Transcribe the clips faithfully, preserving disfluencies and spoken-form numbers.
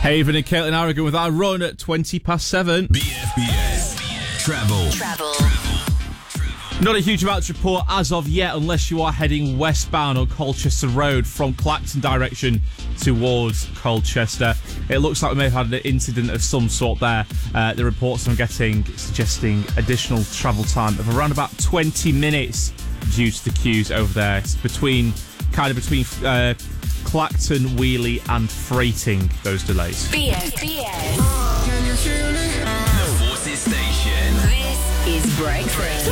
Haven and Caitlin Aragon with our run at twenty past seven. B F B S Travel. Travel. Not a huge amount to report as of yet, unless you are heading westbound on Colchester Road from Clacton direction towards Colchester. It looks like we may have had an incident of some sort there. Uh, the reports I'm getting suggesting additional travel time of around about twenty minutes due to the queues over there. It's between, kind of between uh, Clacton, Wheelie and Freighting, those delays. B F B S. Can you feel it? The Forces Station. This is Breakfast.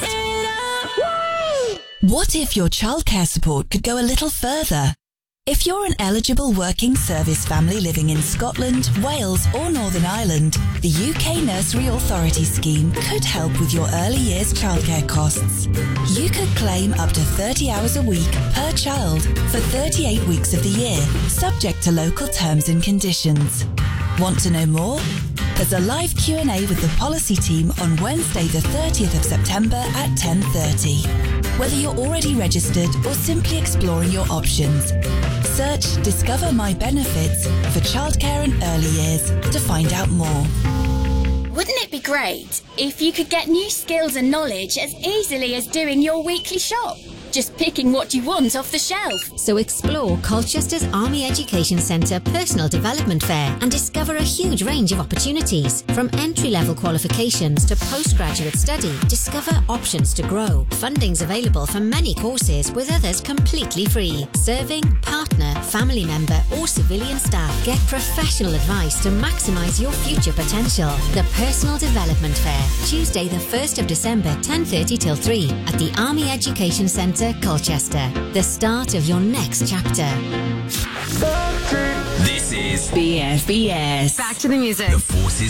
What if your childcare support could go a little further? If you're an eligible working service family living in Scotland, Wales or Northern Ireland, the U K Nursery Authority Scheme could help with your early years childcare costs. You could claim up to thirty hours a week per child for thirty-eight weeks of the year, subject to local terms and conditions. Want to know more? There's a live Q and A with the policy team on Wednesday the thirtieth of September at ten thirty. Whether you're already registered or simply exploring your options, search Discover My Benefits for childcare and early years to find out more. Wouldn't it be great if you could get new skills and knowledge as easily as doing your weekly shop? Just picking what you want off the shelf. So explore Colchester's Army Education Centre Personal Development Fair and discover a huge range of opportunities. From entry-level qualifications to postgraduate study, discover options to grow. Funding's available for many courses, with others completely free. Serving, partner, family member or civilian staff. Get professional advice to maximise your future potential. The Personal Development Fair, Tuesday the first of December, ten thirty till three at the Army Education Centre, Colchester. The start of your next chapter. This is B F B S. Back to the music. The Forces